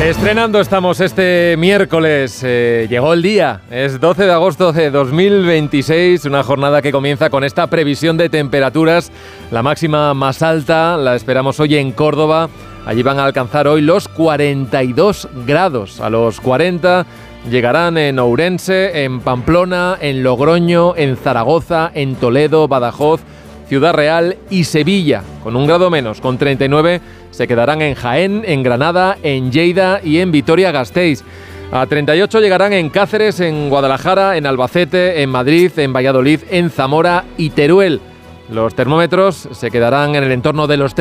Estrenando estamos este miércoles, llegó el día, es 12 de agosto de 2026, una jornada que comienza con esta previsión de temperaturas. La máxima más alta la esperamos hoy en Córdoba, allí van a alcanzar hoy los 42 grados, a los 40 llegarán en Ourense, en Pamplona, en Logroño, en Zaragoza, en Toledo, Badajoz, Ciudad Real y Sevilla, con un grado menos, con 39 se quedarán en Jaén, en Granada, en Lleida y en Vitoria-Gasteiz. A 38 llegarán en Cáceres, en Guadalajara, en Albacete, en Madrid, en Valladolid, en Zamora y Teruel. Los termómetros se quedarán en el entorno de los